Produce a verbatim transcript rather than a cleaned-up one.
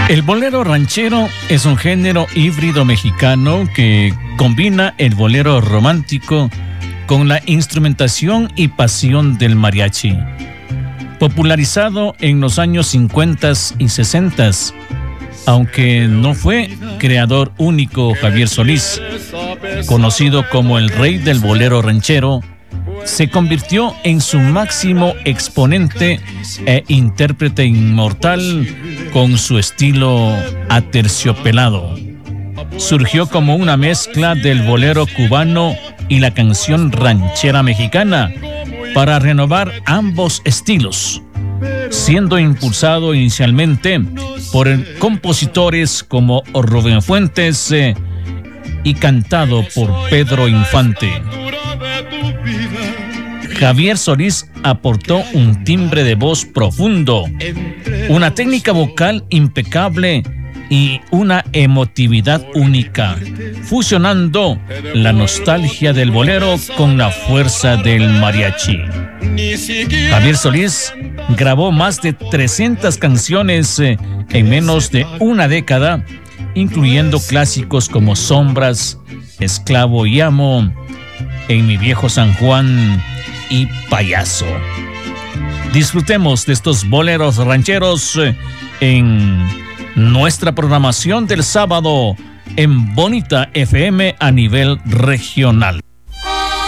El bolero ranchero es un género híbrido mexicano que combina el bolero romántico con la instrumentación y pasión del mariachi. Popularizado en los años cincuenta y sesenta, aunque no fue creador único Javier Solís, conocido como el rey del bolero ranchero, se convirtió en su máximo exponente e intérprete inmortal con su estilo aterciopelado. Surgió como una mezcla del bolero cubano y la canción ranchera mexicana para renovar ambos estilos, siendo impulsado inicialmente por compositores como Rubén Fuentes eh, y cantado por Pedro Infante. Javier Solís aportó un timbre de voz profundo, una técnica vocal impecable y una emotividad única, fusionando la nostalgia del bolero con la fuerza del mariachi. Javier Solís grabó más de trescientas canciones eh, en menos de una década, incluyendo clásicos como Sombras, Esclavo y Amo, En mi viejo San Juan y Payaso. Disfrutemos de estos boleros rancheros eh, en nuestra programación del sábado en Bonita F M a nivel regional.